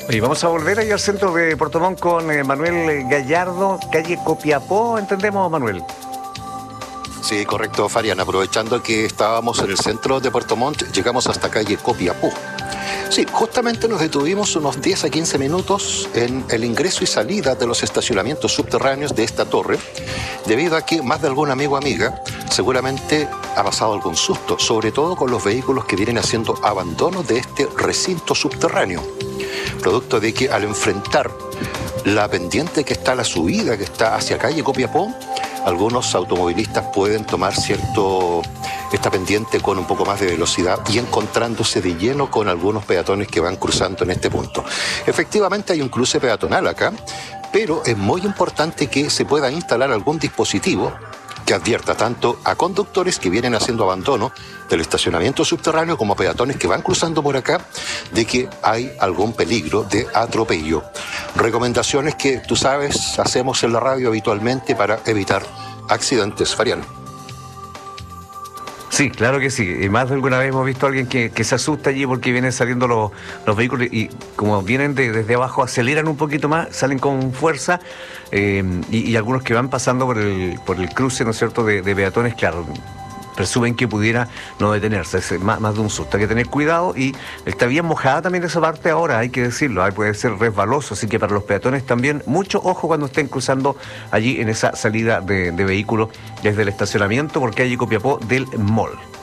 Y vamos a volver ahí al centro de Puerto Montt con Manuel Gallardo, calle Copiapó, ¿entendemos, Manuel? Sí, correcto, Farian. Aprovechando que estábamos en el centro de Puerto Montt, llegamos hasta calle Copiapó. Sí, justamente nos detuvimos unos 10 a 15 minutos en el ingreso y salida de los estacionamientos subterráneos de esta torre, debido a que más de algún amigo o amiga seguramente ha pasado algún susto, sobre todo con los vehículos que vienen haciendo abandono de este recinto subterráneo, producto de que al enfrentar la pendiente que está a la subida, que está hacia calle Copiapó, algunos automovilistas pueden tomar esta pendiente con un poco más de velocidad y encontrándose de lleno con algunos peatones que van cruzando en este punto. Efectivamente hay un cruce peatonal acá, pero es muy importante que se pueda instalar algún dispositivo que advierta tanto a conductores que vienen haciendo abandono del estacionamiento subterráneo como a peatones que van cruzando por acá de que hay algún peligro de atropello. Recomendaciones que, tú sabes, hacemos en la radio habitualmente para evitar accidentes. Farian. Sí, claro que sí. Y más de alguna vez hemos visto a alguien que se asusta allí porque vienen saliendo los vehículos y como vienen desde abajo, aceleran un poquito más, salen con fuerza y algunos que van pasando por el cruce, ¿no es cierto?, de peatones, claro, presumen que pudiera no detenerse, es más de un susto. Hay que tener cuidado y está bien mojada también esa parte ahora, hay que decirlo, ahí puede ser resbaloso, así que para los peatones también, mucho ojo cuando estén cruzando allí en esa salida de vehículos desde el estacionamiento por calle Copiapó del Mall.